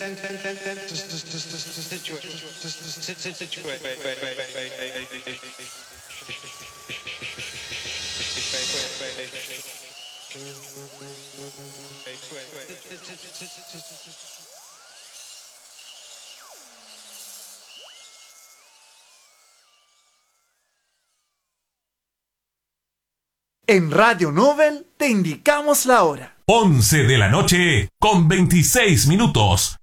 En Radio Nobel te indicamos la hora. 11 de la noche con 26 minutos.